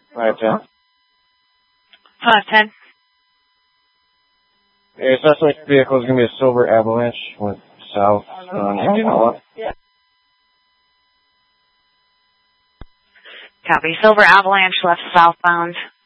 510. 510. A suspect vehicle is going to be a silver Avalanche with south on Impala. Copy. Silver Avalanche left southbound